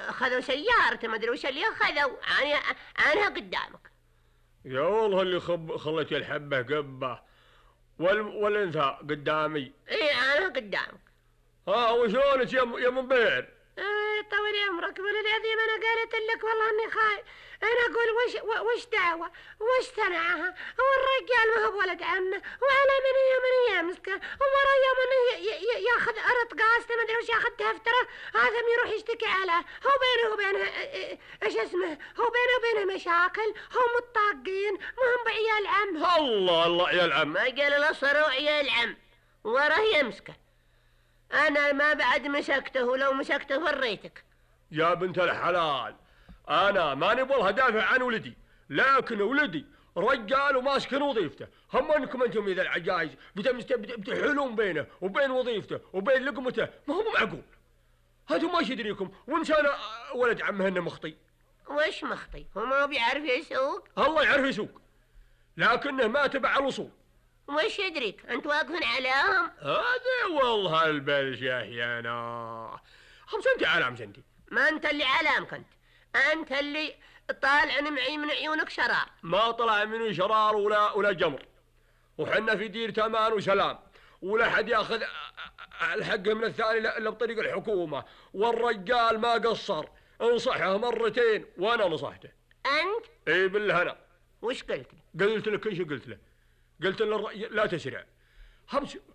خذوا سيارته، ما ادري وش اللي خذوا. انا قدامك. يا والله اللي خلت الحبه قبه والانثى قدامي. اي انا قدامك. ها وشلونك يا منبير؟ طول عمرك، والعظيم انا قالت لك والله اني خايف. انا اقول وش دعوه وش صنعها؟ هو الرجال ما هو ولد عمه، وعلى من يمسكه، وورا من ياخذ ارض قاسته، ما ادري وش ياخذ تفتره، هذا يروح يشتكي عليه. هو بينه وبينه ايش اسمه، هو بينه وبينه مشاكل، هم متطاقين، ما هم بعيال عم. الله عيال عم. ما قال الاصفر وعيال عم، وراه يمسكه. انا ما بعد مسكته، ولو مسكته فريتك. يا بنت الحلال، انا ماني والله دافع عن ولدي، لكن ولدي رجال وماسكن وظيفته. هم انكم انتم اذا العجايز بتحلون بينه وبين وظيفته وبين لقمته، ما هو معقول. هاتوا ما يدريكم، وانسان ولد عمه انه مخطي. وش مخطي؟ هو ما بيعرف يسوق؟ الله يعرف يسوق، لكنه ما تبع الوصول. وش يدريك انت واقفين عليهم؟ هذا والله البلشه يا انا. خمسنتي على خمسنتي. ما انت اللي علامك، انت اللي طالع معي من عيونك شرار. ما طلع منه شرار ولا جمر، وحنا في دير امان وسلام، ولا حد ياخذ الحق من الثاني الا بطريق الحكومه. والرجال ما قصر، انصحه مرتين وانا نصحته. انت؟ اي بالله. انا وش قلت له؟ قلت لك ايش قلت له؟ قلت له لا تسرع.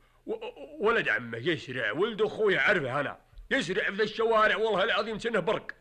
ولد عمه يسرع، ولد اخوي عرفه انا، يسرع في الشوارع والله العظيم سنه برق.